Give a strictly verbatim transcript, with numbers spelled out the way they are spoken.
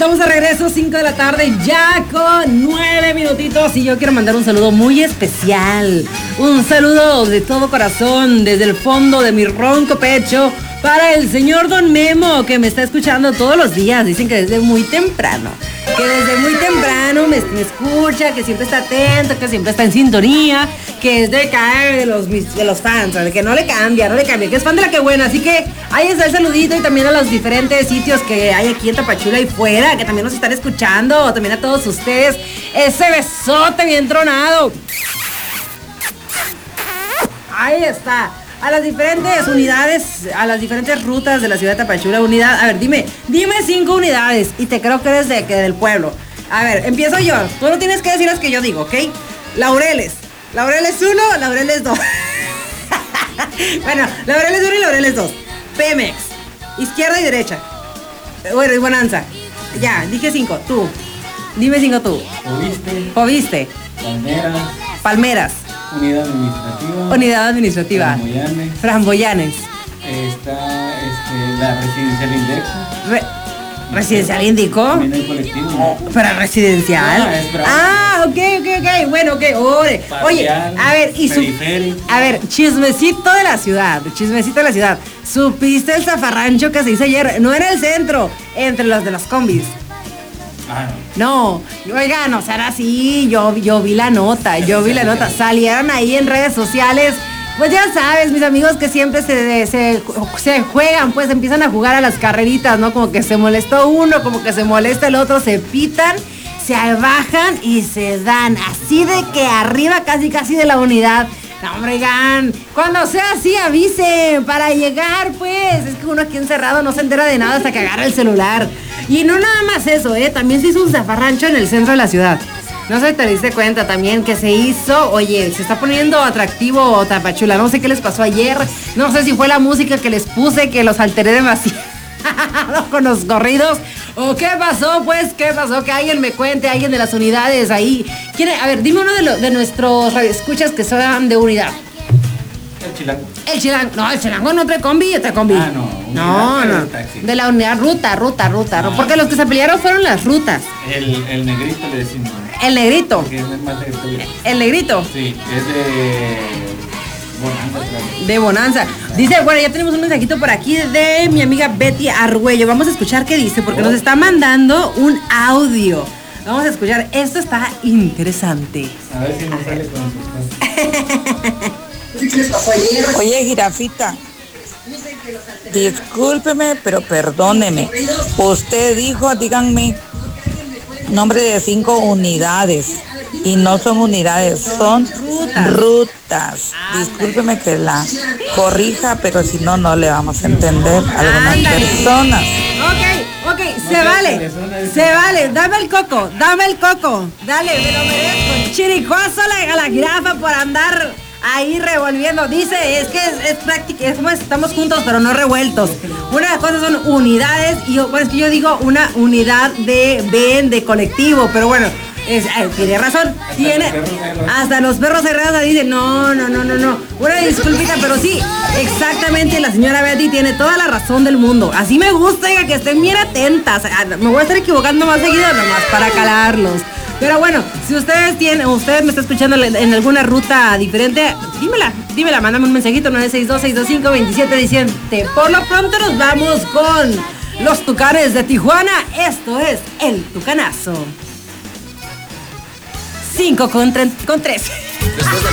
Estamos de regreso, cinco de la tarde, ya con nueve minutitos. Y yo quiero mandar un saludo muy especial. Un saludo de todo corazón, desde el fondo de mi ronco pecho, para el señor Don Memo, que me está escuchando todos los días. Dicen que desde muy temprano. Que desde muy temprano me, me escucha, que siempre está atento, que siempre está en sintonía, que es de caer de los, de los fans, de que no le cambia, no le cambia, que es fan de la que buena. Así que ahí está el saludito, y también a los diferentes sitios que hay aquí en Tapachula y fuera, que también nos están escuchando, también a todos ustedes. Ese besote bien tronado. Ahí está. A las diferentes unidades, a las diferentes rutas de la ciudad de Tapachula, unidad, a ver, dime, dime cinco unidades, y te creo que eres de, que del pueblo. A ver, empiezo yo, tú no tienes que decir las que yo digo, ¿ok? Laureles, Laureles uno, Laureles dos. Bueno, Laureles uno y Laureles dos. Pemex, izquierda y derecha. Bueno, y Bonanza. Ya, dije cinco, tú. Dime cinco tú. Joviste. Joviste. Palmeras. Palmeras. Unidad administrativa. Unidad administrativa. Framboyanes. Framboyanes. Está este, la residencial Indeco. Re ¿Residencial Indico? También hay colectivo. ¿Para residencial? Ah, es bravo. Ah, ok, ok, ok. Bueno, ok. Ore. Oye, a ver, y su... A ver, chismecito de la ciudad. Chismecito de la ciudad. ¿Supiste el zafarrancho que se hizo ayer? No en el centro, entre los de los combis. Ah, no. No, oigan, o sea, era así, yo, yo vi la nota, yo vi la nota, salieron ahí en redes sociales, pues ya sabes, mis amigos que siempre se, se, se juegan, pues empiezan a jugar a las carreritas, ¿no? Como que se molestó uno, como que se molesta el otro, se pitan, se bajan y se dan, así de que arriba casi casi de la unidad. No, hombre, oigan, cuando sea así avisen para llegar, pues. Es que uno aquí encerrado no se entera de nada hasta que agarra el celular. Y no nada más eso, ¿eh? También se hizo un zafarrancho en el centro de la ciudad. No sé si te diste cuenta también que se hizo, oye, se está poniendo atractivo Tapachula. No sé qué les pasó ayer, no sé si fue la música que les puse, que los alteré demasiado con los corridos. ¿O qué pasó, pues? ¿Qué pasó? Que alguien me cuente, alguien de las unidades ahí. ¿Quién es? A ver, dime uno de, lo, de nuestros radioescuchas que son de unidad. El chilango. El chilango. No, el chilango no trae combi, trae combi. Ah, no. No, no. De la unidad, ruta, ruta, ruta. Ah. Porque los que se pelearon fueron las rutas. El, el negrito le decimos. El negrito. Porque es más negrito. El negrito. Sí, es de... Bonanza, claro. De Bonanza. Dice, bueno, ya tenemos un mensajito por aquí de mi amiga Betty Argüello. Vamos a escuchar qué dice, porque oh. nos está mandando un audio. Vamos a escuchar. Esto está interesante. A ver si nos sale con sus cosas. Oye, jirafita, discúlpeme, pero perdóneme. Usted dijo, díganme, nombre de cinco unidades. Y no son unidades, son rutas. rutas. Ah, discúlpeme que la corrija, pero si no, no le vamos a entender a algunas Ándale. personas. Ok, ok, se vale, se vale. Dame el coco, dame el coco. Dale, me lo merezco. Chiricuazo a la, a la jirafa por andar ahí revolviendo. Dice, es que es, es práctica, es como estamos juntos, pero no revueltos. Una de las cosas son unidades, y yo, pues, yo digo una unidad de ven, de colectivo, pero bueno. Es, eh, tiene razón, hasta tiene los hasta los perros cerrados dicen no, no, no, no, no. Una disculpita, pero sí, exactamente, la señora Betty tiene toda la razón del mundo. Así me gusta, que estén bien atentas. Me voy a estar equivocando más seguido nomás para calarlos. Pero bueno, si ustedes tienen, ustedes me están escuchando en alguna ruta diferente, dímela, dímela, mándame un mensajito nueve seis dos, seis dos cinco, dos siete uno siete. Por lo pronto nos vamos con los Tucanes de Tijuana. Esto es El Tucanazo. cinco con tres. Después de